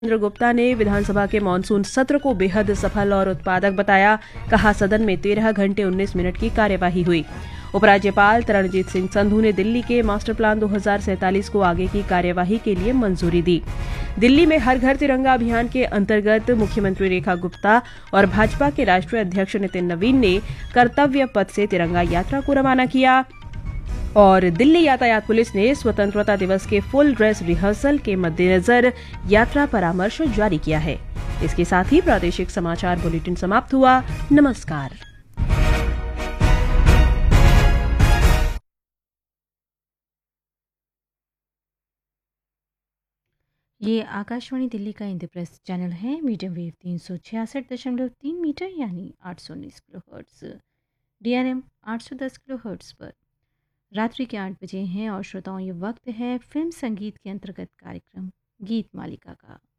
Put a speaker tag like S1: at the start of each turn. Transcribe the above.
S1: चंद्र गुप्ता ने विधानसभा के मानसून सत्र को बेहद सफल और उत्पादक बताया। कहा, सदन में 13 घंटे 19 मिनट की कार्यवाही हुई। उपराज्यपाल तरणजीत सिंह संधू ने दिल्ली के मास्टर प्लान 2047 को आगे की कार्यवाही के लिए मंजूरी दी। दिल्ली में हर घर तिरंगा अभियान के अंतर्गत मुख्यमंत्री रेखा गुप्ता और भाजपा के राष्ट्रीय अध्यक्ष नितिन नवीन ने कर्तव्य पथ से तिरंगा यात्रा को रवाना किया। और दिल्ली यातायात पुलिस ने स्वतंत्रता दिवस के फुल ड्रेस रिहर्सल के मद्देनजर यात्रा परामर्श जारी किया है। इसके साथ ही प्रादेशिक समाचार बुलेटिन समाप्त हुआ। नमस्कार।
S2: ये आकाशवाणी दिल्ली का इंद्रप्रस्थ चैनल है। मीडियम वेव 366.3 मीटर यानी 819 kilo hertz, DRM 810 kilo hertz पर रात्रि के 8 बजे हैं और श्रोताओं ये वक्त है फिल्म संगीत के अंतर्गत कार्यक्रम गीत मालिका का।